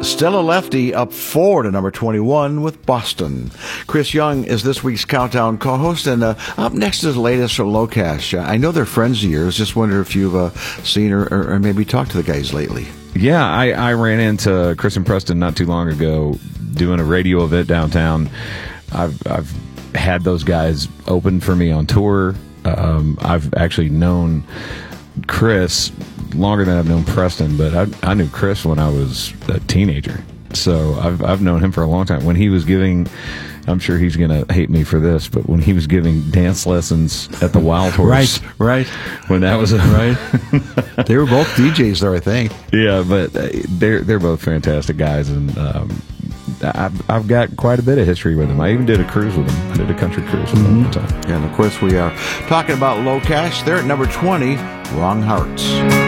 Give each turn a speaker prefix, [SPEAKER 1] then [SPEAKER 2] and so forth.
[SPEAKER 1] Still a Lefty up 4 to number 21 with Boston. Chris Young is this week's Countdown co-host, and up next is the latest from Locash. I know they're friends of yours. Just wonder if you've seen or maybe talked to the guys lately.
[SPEAKER 2] Yeah, I ran into Chris and Preston not too long ago doing a radio event downtown. I've had those guys open for me on tour. I've actually known Chris longer than I've known Preston, but I knew Chris when I was a teenager, so I've known him for a long time. When he was giving, I'm sure he's gonna hate me for this, but when he was giving dance lessons at the Wild Horse,
[SPEAKER 1] right,
[SPEAKER 2] when that was
[SPEAKER 1] right, they were both DJs there, I think.
[SPEAKER 2] Yeah, but they're both fantastic guys, and I've got quite a bit of history with them. I even did a cruise with them. I did a country cruise with them one time.
[SPEAKER 1] And of course, we are talking about Locash. They're at number 20, Wrong Hearts.